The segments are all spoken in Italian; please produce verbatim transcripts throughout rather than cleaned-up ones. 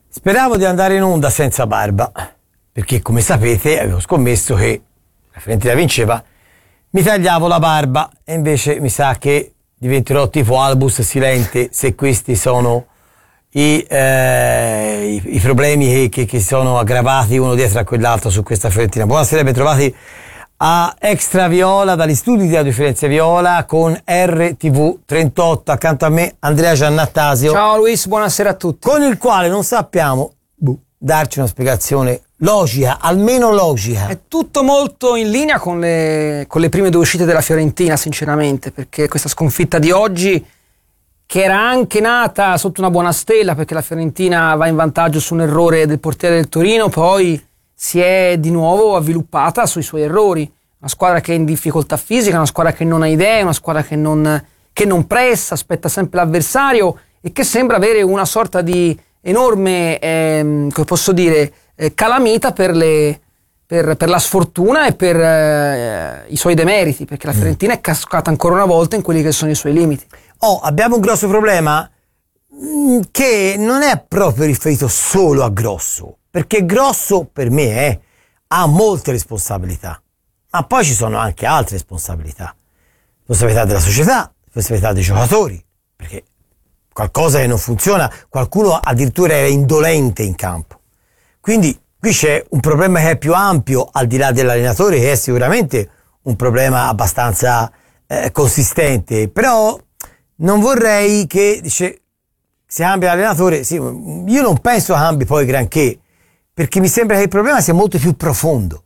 Speravo di andare in onda senza barba, perché come sapete avevo scommesso che la Fiorentina vinceva, mi tagliavo la barba e invece mi sa che diventerò tipo Albus Silente se questi sono i, eh, i, i problemi che, che, che sono aggravati uno dietro a quell'altro su questa Fiorentina. Buonasera, ben trovati a Extra Viola dagli studi di Radio Firenze Viola con R T V trentotto, accanto a me Andrea Giannattasio. Ciao Luis, buonasera a tutti. Con il quale non sappiamo buh, darci una spiegazione logica, almeno logica. È tutto molto in linea con le, con le prime due uscite della Fiorentina, sinceramente, perché questa sconfitta di oggi, che era anche nata sotto una buona stella, perché la Fiorentina va in vantaggio su un errore del portiere del Torino, poi si è di nuovo avviluppata sui suoi errori. Una squadra che è in difficoltà fisica, una squadra che non ha idee, una squadra che non, che non pressa, aspetta sempre l'avversario e che sembra avere una sorta di enorme, ehm, come posso dire, eh, calamita per, le, per, per la sfortuna e per eh, i suoi demeriti, perché la Fiorentina è cascata ancora una volta in quelli che sono i suoi limiti. Oh, abbiamo un grosso problema mh, che non è proprio riferito solo a Grosso, perché Grosso per me eh, ha molte responsabilità, ma poi ci sono anche altre responsabilità, responsabilità della società, responsabilità dei giocatori, perché qualcosa che non funziona, qualcuno addirittura era indolente in campo, quindi qui c'è un problema che è più ampio al di là dell'allenatore, che è sicuramente un problema abbastanza eh, consistente, però non vorrei che dice si cambia l'allenatore. Sì, io non penso cambi poi granché, perché mi sembra che il problema sia molto più profondo.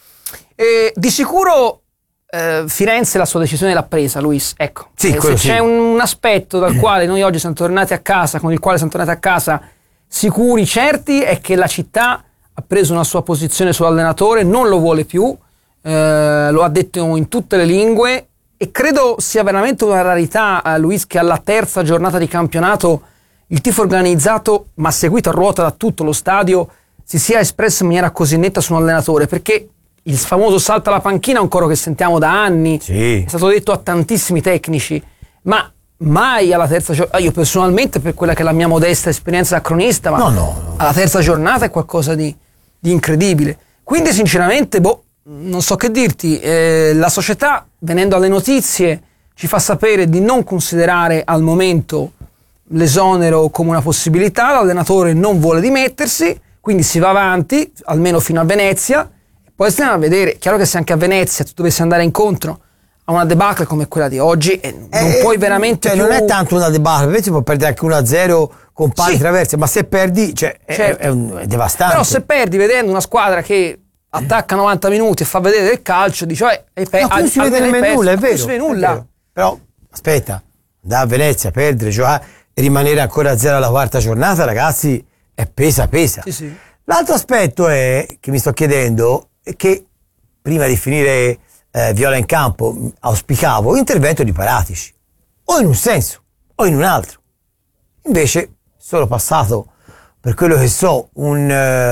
E di sicuro eh, Firenze la sua decisione l'ha presa, Luis. Ecco, sì, eh, se c'è sì. un, un aspetto dal quale noi oggi siamo tornati a casa, con il quale siamo tornati a casa sicuri, certi, è che la città ha preso una sua posizione sull'allenatore, non lo vuole più, eh, lo ha detto in tutte le lingue, e credo sia veramente una rarità, eh, Luis, che alla terza giornata di campionato il tifo organizzato, ma seguito a ruota da tutto lo stadio, si sia espresso in maniera così netta su un allenatore, perché il famoso salto alla panchina è un coro che sentiamo da anni, sì. È stato detto a tantissimi tecnici, ma mai alla terza giornata, io personalmente, per quella che è la mia modesta esperienza da cronista, ma no, no, no. alla terza giornata è qualcosa di, di incredibile. Quindi sinceramente, boh, non so che dirti, eh, la società, venendo alle notizie, ci fa sapere di non considerare al momento l'esonero come una possibilità, l'allenatore non vuole dimettersi, quindi si va avanti, almeno fino a Venezia, e poi stiamo a vedere. Chiaro che se anche a Venezia tu dovessi andare incontro a una debacle come quella di oggi, eh, non eh, puoi veramente cioè, più... non è tanto una debacle, invece può perdere anche uno a zero con pali sì. traverse, ma se perdi, cioè, è, Certo. è, un, è devastante. Però se perdi vedendo una squadra che attacca novanta minuti e fa vedere del calcio, dici, eh, hai pe- no, qui non si vede nemmeno nulla, è vero, non si vede nulla. È vero. Però aspetta, andare a Venezia, perdere, giocare e rimanere ancora a zero alla quarta giornata, ragazzi, è pesa pesa. Sì, sì. L'altro aspetto è che mi sto chiedendo è che prima di finire eh, Viola in campo auspicavo l'intervento di Paratici, o in un senso o in un altro. Invece sono passato, per quello che so, un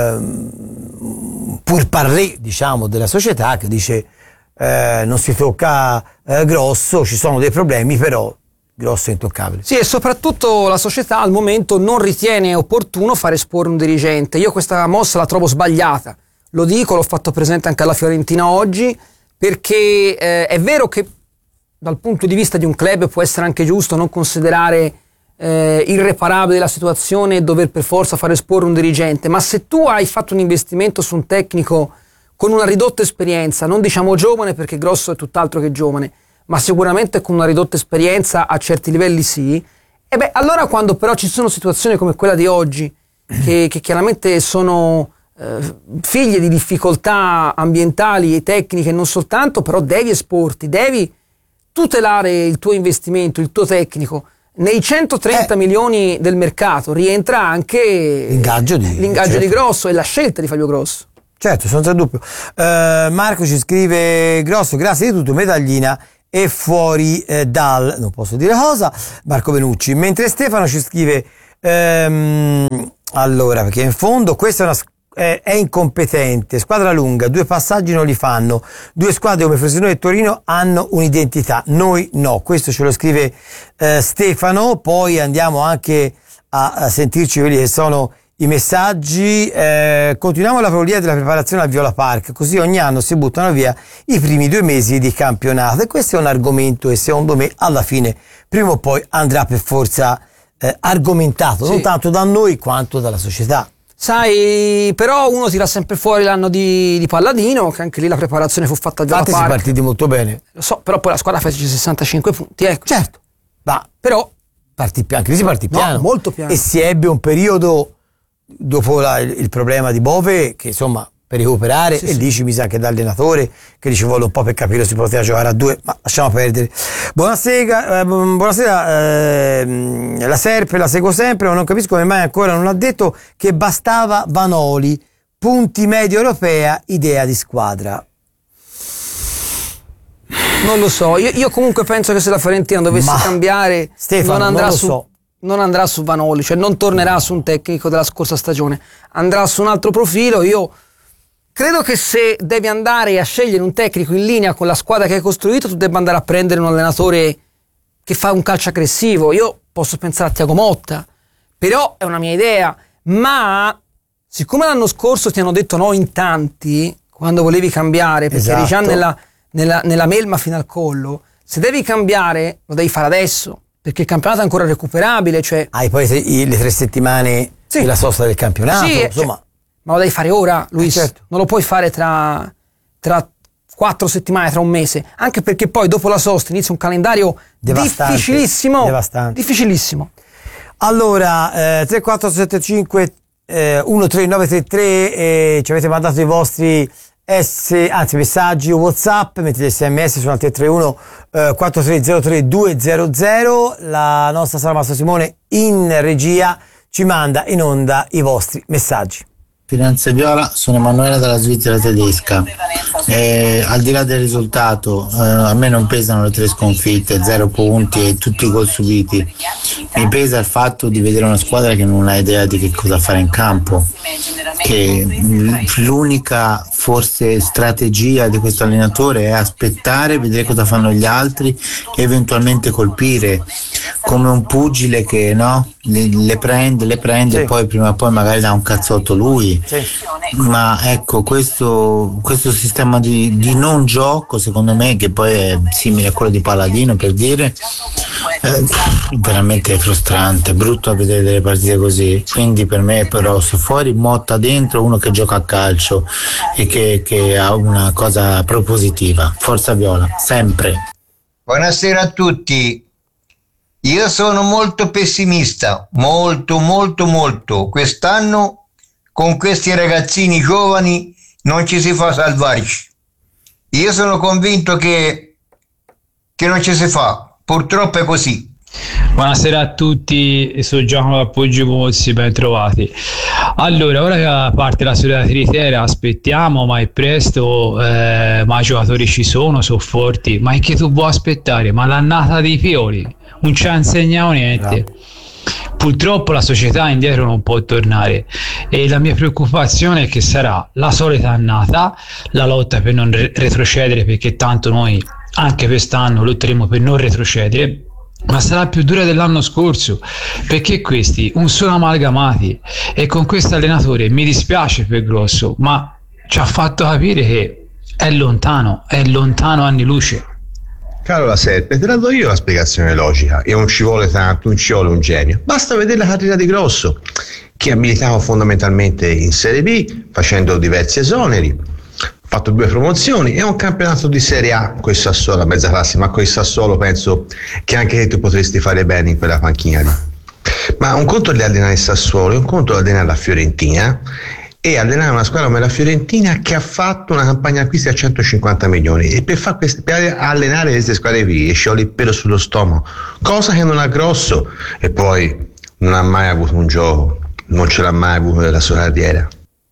uh, pourparlers, diciamo, della società che dice eh, non si tocca eh, Grosso, ci sono dei problemi, però Grosso è intoccabile. Sì, e soprattutto la società al momento non ritiene opportuno fare esporre un dirigente. Io questa mossa la trovo sbagliata, lo dico, l'ho fatto presente anche alla Fiorentina oggi, perché eh, è vero che dal punto di vista di un club può essere anche giusto non considerare eh, irreparabile la situazione e dover per forza fare esporre un dirigente, ma se tu hai fatto un investimento su un tecnico con una ridotta esperienza, non diciamo giovane perché Grosso è tutt'altro che giovane, ma sicuramente con una ridotta esperienza a certi livelli sì, e beh, allora quando però ci sono situazioni come quella di oggi, che, che chiaramente sono eh, figlie di difficoltà ambientali e tecniche, non soltanto, però devi esporti, devi tutelare il tuo investimento, il tuo tecnico. Nei centotrenta eh. milioni del mercato rientra anche l'ingaggio di, l'ingaggio certo. di Grosso e la scelta di Fabio Grosso. Certo, senza dubbio. Uh, Marco ci scrive: Grosso, grazie di tutto, medaglina e fuori eh, dal, non posso dire cosa, Marco Venucci. Mentre Stefano ci scrive ehm, allora, perché in fondo questa è una è, è incompetente, squadra lunga, due passaggi non li fanno, due squadre come Frosinone e Torino hanno un'identità, noi no. Questo ce lo scrive eh, Stefano. Poi andiamo anche a, a sentirci quelli che sono i messaggi. Eh, continuiamo la follia della preparazione al Viola Park, così ogni anno si buttano via i primi due mesi di campionato, e questo è un argomento che secondo me alla fine prima o poi andrà per forza eh, argomentato, sì, non tanto da noi quanto dalla società. Sai, però uno tira sempre fuori l'anno di, di Palladino, che anche lì la preparazione fu fatta al Viola Park. Infatti si partiti molto bene. Lo so, però poi la squadra fece sessantacinque punti, ecco. Certo, ma però partì piano, anche lì si partì piano. No, molto piano. E si ebbe un periodo dopo la, il, il problema di Bove che insomma per recuperare, sì, e sì. lì ci mise anche da allenatore che ci vuole un po' per capire se si poteva giocare a due, ma lasciamo perdere. Buonasera, eh, buonasera eh, la Serpe la seguo sempre, ma non capisco come mai ancora non ha detto che bastava Vanoli, punti media europea, idea di squadra. Non lo so, io, io comunque penso che se la Fiorentina dovesse ma, cambiare Stefano, non andrà non lo su so. non andrà su Vanoli, cioè non tornerà su un tecnico della scorsa stagione, andrà su un altro profilo. Io credo che se devi andare a scegliere un tecnico in linea con la squadra che hai costruito, tu debba andare a prendere un allenatore che fa un calcio aggressivo. Io posso pensare a Thiago Motta, però è una mia idea, ma siccome l'anno scorso ti hanno detto no in tanti quando volevi cambiare, perché esatto. eri già nella, nella, nella melma fino al collo, se devi cambiare lo devi fare adesso, perché il campionato è ancora recuperabile. Cioè hai poi se, le tre settimane sì. della sosta del campionato, sì, insomma. Cioè, ma lo devi fare ora, Luis, eh certo. non lo puoi fare tra, tra quattro settimane, tra un mese, anche perché poi dopo la sosta inizia un calendario devastante, difficilissimo, devastante. difficilissimo. Allora, eh, tre quattro sette cinque eh, uno tre nove tre tre, eh, ci avete mandato i vostri S, anzi messaggi o WhatsApp, mettete sms su tre tre uno quattro tre zero tre due zero zero. La nostra Sara Mastro Simone in regia ci manda in onda i vostri messaggi. Firenze Viola, sono Emanuele dalla Svizzera tedesca. Eh, al di là del risultato, eh, a me non pesano le tre sconfitte, zero punti e tutti i gol subiti. Mi pesa il fatto di vedere una squadra che non ha idea di che cosa fare in campo, che l'unica forse strategia di questo allenatore è aspettare, vedere cosa fanno gli altri e eventualmente colpire, come un pugile che no, le, le prende, le prende sì. e poi prima o poi magari dà un cazzotto lui. Sì. Ma ecco, questo, questo sistema di, di non gioco, secondo me, che poi è simile a quello di Palladino, per dire, è veramente frustrante, brutto a vedere delle partite così. Quindi per me però se fuori Motta dentro, uno che gioca a calcio e che, che ha una cosa propositiva. Forza Viola, sempre. Buonasera a tutti. Io sono molto pessimista, molto molto molto. Quest'anno con questi ragazzini giovani non ci si fa salvarci. Io sono convinto che, che non ci si fa, purtroppo è così. Buonasera a tutti, sono Giacomo da Poggio Pozzi, ben trovati. Allora, ora che parte la storia della Tiritera, aspettiamo, ma è presto, eh, ma i giocatori ci sono, sono forti, ma è che tu vuoi aspettare? Ma l'annata dei Pioli non ci ha insegnato niente. No. Purtroppo la società indietro non può tornare e la mia preoccupazione è che sarà la solita annata, la lotta per non re- retrocedere, perché tanto noi anche quest'anno lotteremo per non retrocedere, ma sarà più dura dell'anno scorso, perché questi un solo amalgamati, e con questo allenatore mi dispiace per Grosso, ma ci ha fatto capire che è lontano, è lontano anni luce. Caro La Serpe, te la do io la spiegazione logica, e non ci vuole tanto, non ci vuole un genio, basta vedere la carriera di Grosso, che ha militato fondamentalmente in Serie B, facendo diversi esoneri, fatto due promozioni e un campionato di Serie A con il Sassuolo, a mezza classe, ma con il Sassuolo penso che anche tu potresti fare bene in quella panchina lì. Ma un conto è allenare il Sassuolo, un conto è allenare la Fiorentina, e allenare una squadra come la Fiorentina che ha fatto una campagna acquisti a centocinquanta milioni, e per, far queste, per allenare queste squadre qui e sciogli il pelo sullo stomaco, cosa che non ha Grosso, e poi non ha mai avuto un gioco, non ce l'ha mai avuto nella sua carriera.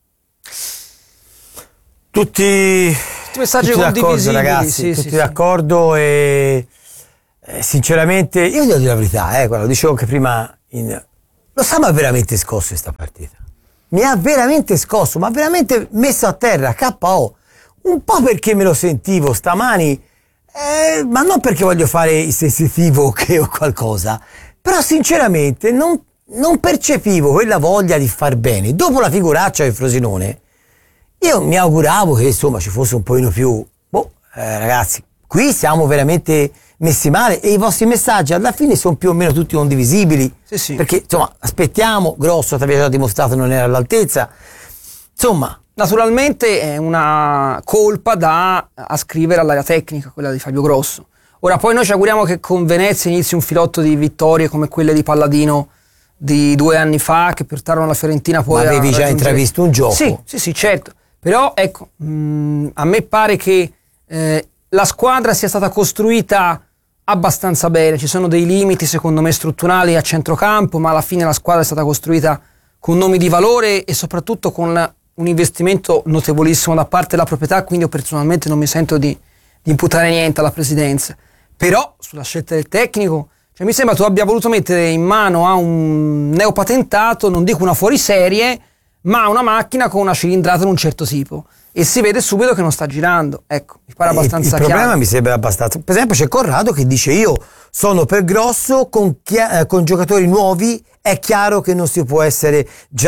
Tutti, messaggi tutti d'accordo, ragazzi, sì, tutti sì, d'accordo sì. E eh, sinceramente io devo dire la verità, eh, guarda, lo dicevo anche prima, in... lo Sam ha veramente scosso questa partita. Mi ha veramente scosso, ma veramente messo a terra, K O. Un po' perché me lo sentivo stamani, eh, ma non perché voglio fare il sensitivo che o qualcosa, però sinceramente non, non percepivo quella voglia di far bene. Dopo la figuraccia del Frosinone, io mi auguravo che insomma ci fosse un pochino più, boh, eh, ragazzi, qui siamo veramente messi male e i vostri messaggi alla fine sono più o meno tutti condivisibili, sì, sì. perché insomma aspettiamo, Grosso ti aveva già dimostrato non era all'altezza, insomma. Naturalmente è una colpa da ascrivere all'area tecnica, quella di Fabio Grosso. Ora poi noi ci auguriamo che con Venezia inizi un filotto di vittorie come quelle di Palladino di due anni fa, che portarono la Fiorentina poi. Ma avevi a già intravisto un gioco? Sì, sì, sì, certo. Però ecco, mh, a me pare che eh, la squadra sia stata costruita abbastanza bene. Ci sono dei limiti secondo me strutturali a centrocampo, ma alla fine la squadra è stata costruita con nomi di valore e soprattutto con un investimento notevolissimo da parte della proprietà, quindi io personalmente non mi sento di, di imputare niente alla presidenza. Però sulla scelta del tecnico, cioè, mi sembra tu abbia voluto mettere in mano a un neopatentato, non dico una fuoriserie, ma una macchina con una cilindrata di un certo tipo, e si vede subito che non sta girando. Ecco, mi pare abbastanza il, il chiaro. problema mi sembra abbastanza. Per esempio c'è Corrado che dice: io sono per Grosso, con, chia- eh, con giocatori nuovi è chiaro che non si può essere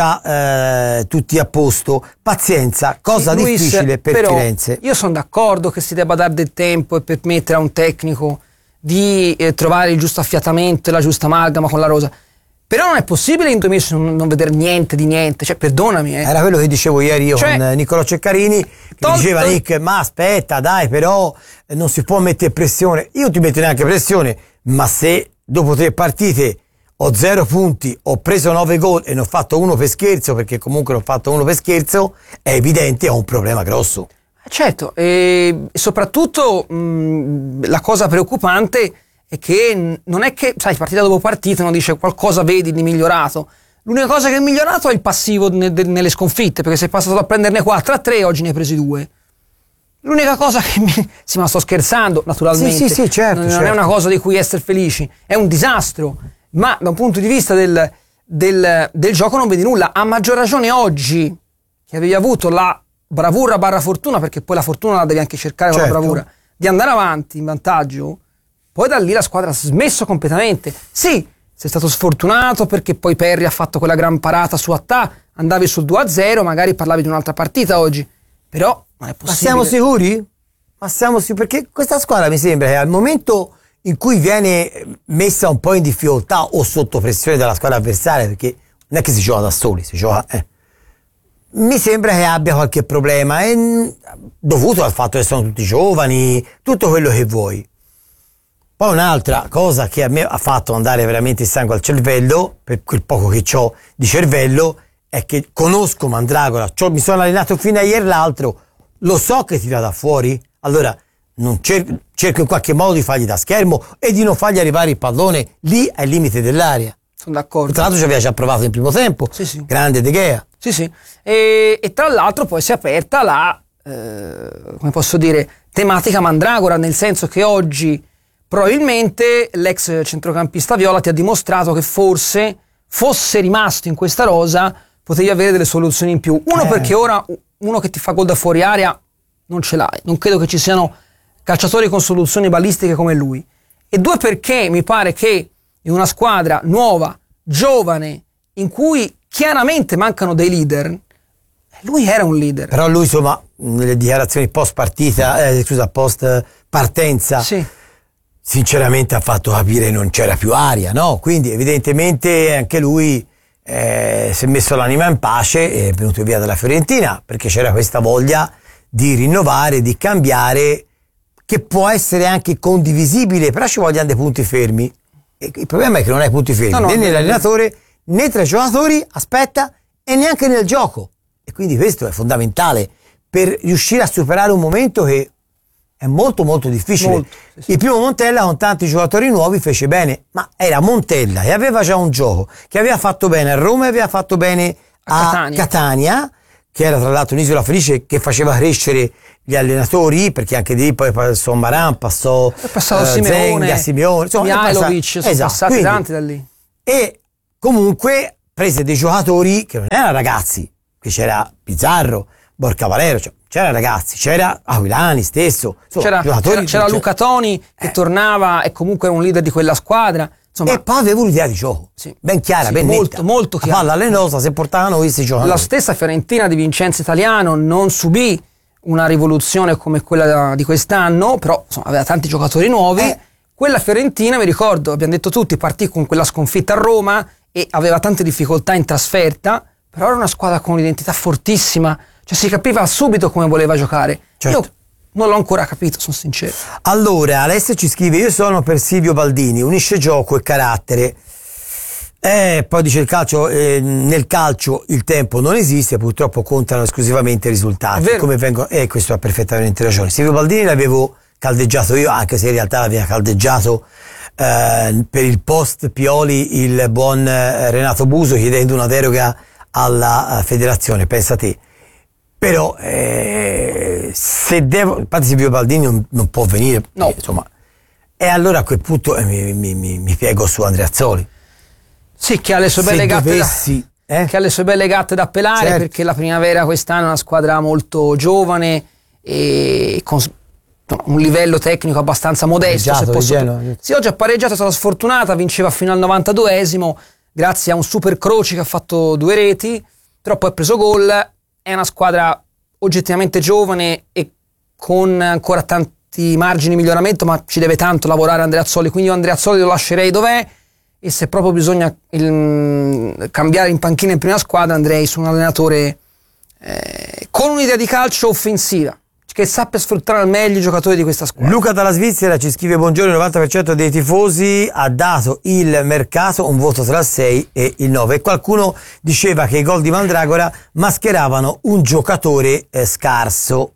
già eh, tutti a posto, pazienza, cosa Sì, Luis, difficile per però Firenze. Io sono d'accordo che si debba dare del tempo e permettere a un tecnico di eh, trovare il giusto affiatamento e la giusta amalgama con la rosa. Però non è possibile in due mesi non, non vedere niente di niente, cioè perdonami. Eh. Era quello che dicevo ieri io cioè, con Niccolò Ceccarini, che tol- diceva tol- Nick, ma aspetta dai, però eh, non si può mettere pressione. Io ti metto neanche pressione, ma se dopo tre partite ho zero punti, ho preso nove gol e ne ho fatto uno per scherzo, perché comunque ne ho fatto uno per scherzo, è evidente, ho un problema grosso. Certo, e soprattutto mh, la cosa preoccupante è che non è che, sai, partita dopo partita non dice qualcosa vedi di migliorato. L'unica cosa che è migliorato è il passivo ne, de, nelle sconfitte, perché sei passato a prenderne quattro a tre e oggi ne hai presi due. L'unica cosa che mi... Sì, ma sto scherzando, naturalmente. Sì, sì, sì, certo. Non certo. è una cosa di cui essere felici, è un disastro. Ma da un punto di vista del, del, del gioco non vedi nulla. A maggior ragione oggi, che avevi avuto la bravura barra fortuna, perché poi la fortuna la devi anche cercare con certo. la bravura, di andare avanti in vantaggio, poi da lì la squadra ha smesso completamente. Sì, sei stato sfortunato perché poi Perry ha fatto quella gran parata su Attà, andavi sul due a zero, magari parlavi di un'altra partita oggi, però non è possibile. Ma siamo sicuri? Ma siamo sicuri? Perché questa squadra mi sembra che al momento in cui viene messa un po' in difficoltà o sotto pressione dalla squadra avversaria, perché non è che si gioca da soli, si gioca, eh, mi sembra che abbia qualche problema, è dovuto al fatto che sono tutti giovani, tutto quello che vuoi. Poi un'altra cosa che a me ha fatto andare veramente il sangue al cervello, per quel poco che ho di cervello, è che conosco Mandragora, cioè, mi sono allenato fino a ieri l'altro, lo so che tira da fuori, allora non cer- cerco in qualche modo di fargli da schermo e di non fargli arrivare il pallone lì al limite dell'area. Sono d'accordo. Tra l'altro ci aveva già provato in primo tempo, sì, sì. Grande De Gea. Sì, sì. E, e tra l'altro poi si è aperta la, eh, come posso dire, tematica Mandragora, nel senso che oggi probabilmente l'ex centrocampista viola ti ha dimostrato che forse fosse rimasto in questa rosa potevi avere delle soluzioni in più. Uno, eh. perché ora uno che ti fa gol da fuori area non ce l'hai, non credo che ci siano calciatori con soluzioni balistiche come lui. E due, perché mi pare che in una squadra nuova, giovane, in cui chiaramente mancano dei leader, lui era un leader. Però lui insomma nelle dichiarazioni post partita, eh, scusa, post partenza, sì, sinceramente ha fatto capire che non c'era più aria, no? Quindi evidentemente anche lui eh, si è messo l'anima in pace e è venuto via dalla Fiorentina, perché c'era questa voglia di rinnovare, di cambiare, che può essere anche condivisibile, però ci vogliono dei punti fermi. E il problema è che non hai punti fermi, no, no, né nell'allenatore né tra i giocatori, aspetta, e neanche nel gioco. E quindi questo è fondamentale per riuscire a superare un momento che è molto molto difficile. Molto, sì, sì. Il primo Montella con tanti giocatori nuovi fece bene, ma era Montella che aveva già un gioco, che aveva fatto bene a Roma e aveva fatto bene a, a Catania. Catania, che era tra l'altro un'isola felice che faceva crescere gli allenatori, perché anche lì poi passò Maran, passò è passato uh, Simeone, Zenga, Simeone, insomma, Mihajlovic, sono esatto, passati quindi, tanti da lì. E comunque prese dei giocatori che non erano ragazzi, qui c'era Pizarro, Borca Valero, cioè, c'era ragazzi, c'era Aquilani stesso, insomma, c'era, c'era, c'era Luca Toni che eh. tornava e comunque era un leader di quella squadra, Insomma, e poi avevo un'idea di gioco, sì, ben chiara, sì, ben molto, netta. molto chiara. La palla allenosa, se portava noi si giocava. La stessa Fiorentina di Vincenzo Italiano non subì una rivoluzione come quella di quest'anno, però insomma, aveva tanti giocatori nuovi. Eh. Quella Fiorentina, mi ricordo, abbiamo detto tutti, partì con quella sconfitta a Roma e aveva tante difficoltà in trasferta, però era una squadra con un'identità fortissima, cioè si capiva subito come voleva giocare. Certo. Io non l'ho ancora capito, sono sincero. Allora, Alessio ci scrive: io sono per Silvio Baldini, unisce gioco e carattere. Eh, poi dice il calcio, eh, nel calcio il tempo non esiste, purtroppo contano esclusivamente i risultati. Come vengono, e eh, questo ha perfettamente ragione. Silvio Baldini l'avevo caldeggiato io, anche se in realtà l'aveva caldeggiato eh, per il post Pioli il buon eh, Renato Buso, chiedendo una deroga alla uh, federazione, pensa te. Però eh, se devo, infatti Silvio Baldini non, non può venire, no. eh, insomma, e allora a quel punto eh, mi, mi, mi, mi piego su Andreazzoli. Sì, che ha le sue belle gatte dovessi, da, eh? che ha le sue belle gatte da pelare, certo. Perché la Primavera quest'anno è una squadra molto giovane e con un livello tecnico abbastanza modesto. Se posso... Sì, oggi ha pareggiato, è stata sfortunata, vinceva fino al novantaduesimo grazie a un super Croci che ha fatto due reti, però poi ha preso gol. È una squadra oggettivamente giovane e con ancora tanti margini di miglioramento, ma ci deve tanto lavorare Andreazzoli, quindi io Andreazzoli lo lascerei dov'è, e se proprio bisogna il, cambiare in panchina in prima squadra andrei su un allenatore eh, con un'idea di calcio offensiva che sappia sfruttare al meglio i giocatori di questa squadra. Luca dalla Svizzera ci scrive: buongiorno, il novanta per cento dei tifosi ha dato il mercato un voto tra il sei e il nove, e qualcuno diceva che i gol di Mandragora mascheravano un giocatore eh, scarso.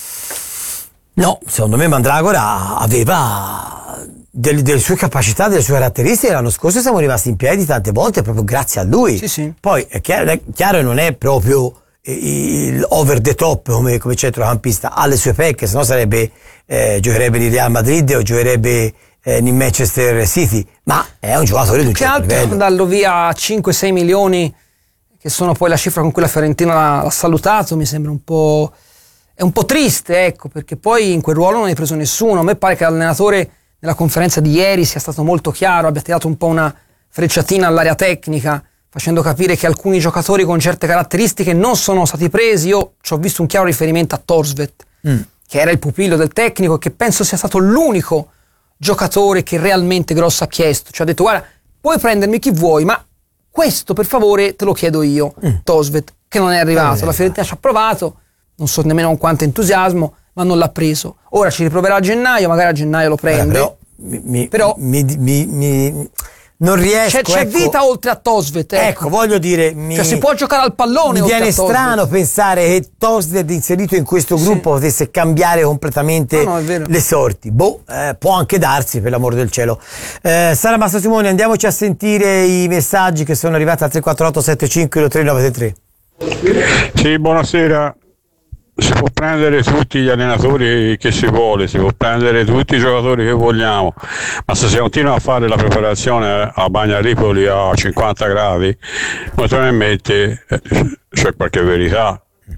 No, secondo me Mandragora aveva delle, delle sue capacità, delle sue caratteristiche. L'anno scorso siamo rimasti in piedi tante volte proprio grazie a lui. Sì, sì. Poi è chiaro, è chiaro non è proprio il over the top come, come centrocampista, ha le sue pecche, sennò sarebbe eh, giocherebbe in Real Madrid o giocherebbe eh, in Manchester City, ma è un giocatore di un certo livello. Che altro darlo via a cinque sei milioni, che sono poi la cifra con cui la Fiorentina l'ha, l'ha salutato, mi sembra un po'... è un po' triste, ecco, perché poi in quel ruolo non hai preso nessuno. A me pare che l'allenatore nella conferenza di ieri sia stato molto chiaro, abbia tirato un po' una frecciatina all'area tecnica, facendo capire che alcuni giocatori con certe caratteristiche non sono stati presi. Io ci ho visto un chiaro riferimento a Torsvet, mm. che era il pupillo del tecnico, che penso sia stato l'unico giocatore che realmente Grosso ha chiesto. Cioè ha detto: guarda, puoi prendermi chi vuoi, ma questo per favore te lo chiedo io. mm. Torsvet, che non è arrivato. Eh, la Fiorentina ci ha provato, non so nemmeno con quanto entusiasmo, ma non l'ha preso. Ora ci riproverà a gennaio, magari a gennaio lo prende. Eh, però, mi, però mi, mi, mi, non riesco. C'è, c'è ecco, vita oltre a Torsvet. Ecco. ecco, voglio dire, mi, cioè si può giocare al pallone. Mi viene strano Torsvet. pensare che Torsvet inserito in questo gruppo sì. potesse cambiare completamente no, no, le sorti. Boh, eh, può anche darsi, per l'amor del cielo. Eh, Sara Mastro Simone, andiamoci a sentire i messaggi che sono arrivati al tre quattro otto sette cinque tre nove tre. Sì, buonasera. Si può prendere tutti gli allenatori che si vuole, si può prendere tutti i giocatori che vogliamo, ma se si continua a fare la preparazione a Bagnaripoli a cinquanta gradi, naturalmente eh, c'è qualche verità,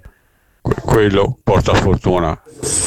quello porta fortuna.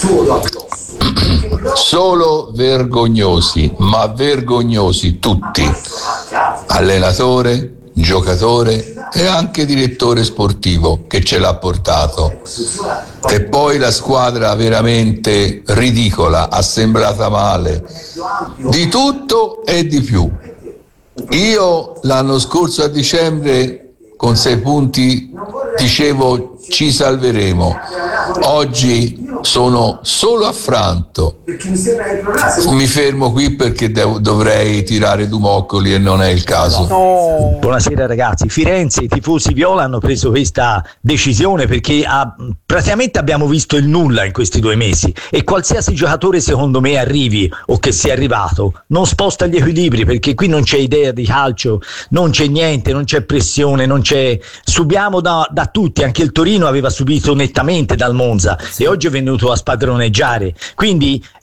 Solo vergognosi, ma vergognosi tutti, allenatore, giocatore e anche direttore sportivo che ce l'ha portato. E poi la squadra veramente ridicola, assemblata male, di tutto e di più. Io l'anno scorso a dicembre con sei punti dicevo ci salveremo, oggi sono solo affranto. Mi fermo qui perché devo, dovrei tirare Dumoccoli e non è il caso. No. Buonasera ragazzi, Firenze, i tifosi viola hanno preso questa decisione perché ha, praticamente abbiamo visto il nulla in questi due mesi e qualsiasi giocatore secondo me arrivi o che sia arrivato non sposta gli equilibri, perché qui non c'è idea di calcio, non c'è niente, non c'è pressione, non c'è, subiamo da, da tutti, anche il Torino aveva subito nettamente dal Monza sì. e oggi è venuto a spadroneggiare, quindi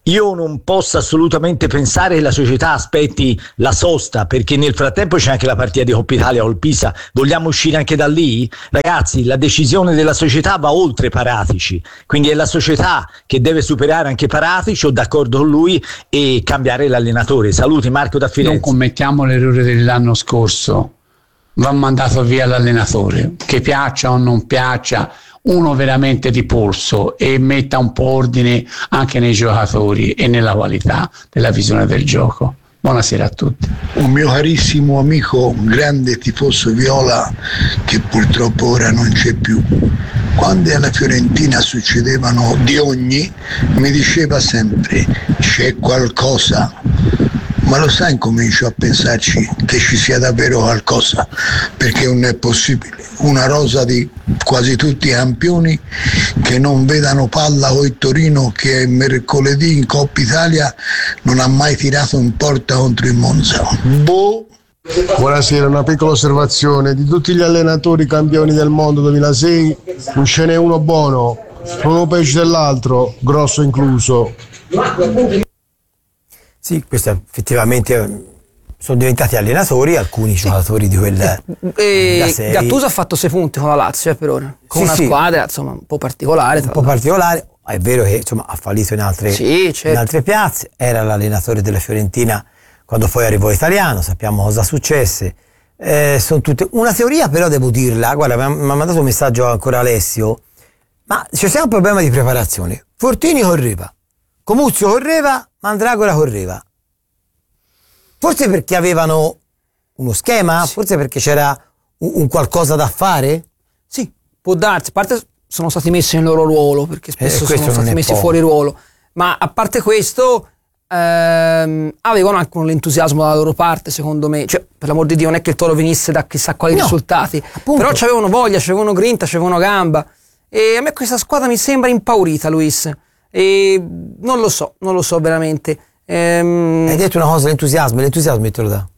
io non posso assolutamente pensare che la società aspetti la sosta, perché nel frattempo c'è anche la partita di Coppa Italia col Pisa. Vogliamo uscire anche da lì? Ragazzi, la decisione della società va oltre Paratici, quindi è la società che deve superare anche Paratici, ho d'accordo con lui, e cambiare l'allenatore. Saluti, Marco da Firenze. Non commettiamo l'errore dell'anno scorso, va mandato via l'allenatore, che piaccia o non piaccia, uno veramente di polso e metta un po' ordine anche nei giocatori e nella qualità della visione del gioco. Buonasera a tutti. Un mio carissimo amico, grande tifoso viola, che purtroppo ora non c'è più, quando alla Fiorentina succedevano di ogni, mi diceva sempre: c'è qualcosa. Ma lo sai, incomincio a pensarci che ci sia davvero qualcosa, perché non è possibile una rosa di quasi tutti i campioni che non vedano palla, o il Torino che mercoledì in Coppa Italia non ha mai tirato in porta contro il Monza. Boh. Buonasera, una piccola osservazione: di tutti gli allenatori campioni del mondo duemilasei non ce n'è uno buono, uno peggio dell'altro, Grosso incluso. Sì, questo effettivamente sono diventati allenatori alcuni sì. giocatori di quel e Gattuso ha fatto sei punti con la Lazio eh, per ora, con sì, una sì. squadra insomma un po' particolare, un po' particolare. È vero che insomma ha fallito in altre, sì, certo. in altre piazze, era l'allenatore della Fiorentina quando poi arrivò Italiano, sappiamo cosa successe. Eh, sono tutte una teoria, però devo dirla, guarda, mi ha mandato un messaggio ancora Alessio, ma c'è sempre un problema di preparazione. Fortini correva, Comuzio correva, Mandragora correva. Forse perché avevano uno schema? Sì. Forse perché c'era un, un qualcosa da fare? Sì, può darsi. A parte sono stati messi nel loro ruolo, perché spesso eh, sono stati messi poco. fuori ruolo. Ma a parte questo, ehm, avevano anche un entusiasmo dalla loro parte, secondo me. Cioè, per l'amor di Dio, non è che il Toro venisse da chissà quali no, risultati. Appunto. Però c'avevano voglia, c'avevano grinta, c'avevano gamba. E a me questa squadra mi sembra impaurita, Luis. E non lo so, non lo so veramente. Ehm... Hai detto una cosa, l'entusiasmo, l'entusiasmo te lo dà?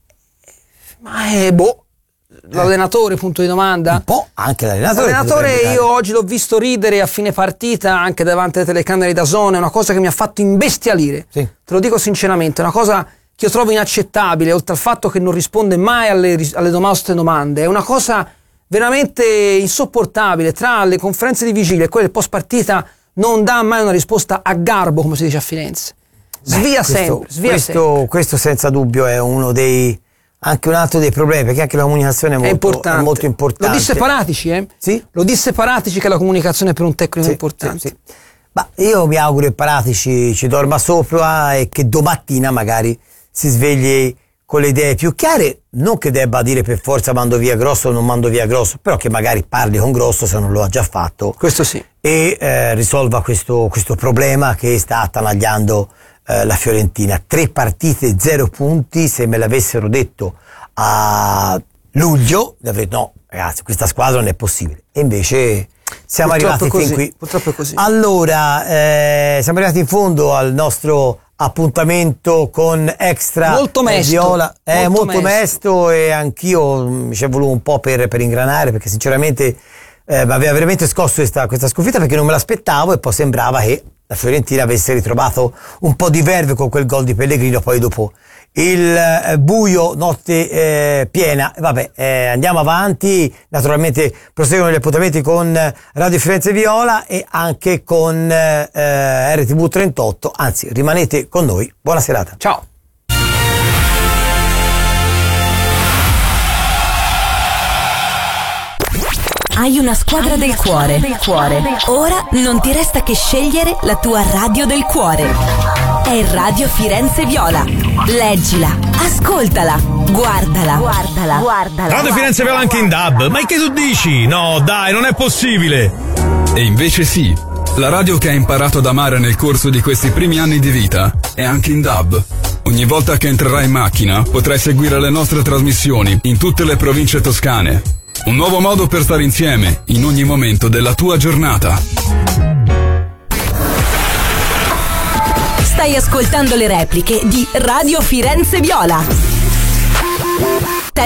Ma è boh, l'allenatore, punto di domanda? Un po' anche l'allenatore. L'allenatore io oggi l'ho visto ridere a fine partita anche davanti alle telecamere da zona, è una cosa che mi ha fatto imbestialire. Sì. Te lo dico sinceramente, è una cosa che io trovo inaccettabile, oltre al fatto che non risponde mai alle, alle nostre domande, è una cosa veramente insopportabile. Tra le conferenze di vigilia e quelle del post partita non dà mai una risposta a garbo, come si dice a Firenze. Svia Beh, questo, sempre, svia questo, sempre. Questo senza dubbio è uno dei, anche un altro dei problemi, perché anche la comunicazione è molto, è importante. È molto importante. Lo disse Paratici, eh? Sì? Lo disse Paratici che la comunicazione per un tecnico sì, è importante. Sì, sì. Ma io mi auguro che Paratici ci dorma sopra e che domattina magari si svegli con le idee più chiare, non che debba dire per forza mando via Grosso o non mando via Grosso, però che magari parli con Grosso se non lo ha già fatto. Questo sì. E eh, risolva questo, questo problema che sta attanagliando eh, la Fiorentina. Tre partite, zero punti, se me l'avessero detto a luglio, avrei no, ragazzi, questa squadra non è possibile. E invece siamo Purtroppo arrivati così. fin qui. Purtroppo è così. Allora, eh, siamo arrivati in fondo al nostro appuntamento con Extra molto mesto, Viola, è molto, molto mesto. mesto e anch'io mi ci è voluto un po' per, per ingranare, perché sinceramente eh, mi aveva veramente scosso questa, questa sconfitta, perché non me l'aspettavo e poi sembrava che la Fiorentina avesse ritrovato un po' di verve con quel gol di Pellegrino, poi dopo il eh, buio, notte eh, piena. Vabbè, eh, andiamo avanti, naturalmente proseguono gli appuntamenti con Radio Firenze Viola e anche con eh, R T V trentotto, anzi rimanete con noi, buona serata. Ciao. Hai una squadra del cuore. del cuore. Ora non ti resta che scegliere la tua radio del cuore. È Radio Firenze Viola. Leggila, ascoltala, guardala, guardala, guardala. Radio Firenze Viola anche in D A B. Ma che tu dici? No, dai, non è possibile. E invece sì. La radio che hai imparato ad amare nel corso di questi primi anni di vita è anche in D A B. Ogni volta che entrerai in macchina potrai seguire le nostre trasmissioni in tutte le province toscane. Un nuovo modo per stare insieme in ogni momento della tua giornata. Stai ascoltando le repliche di Radio Firenze Viola.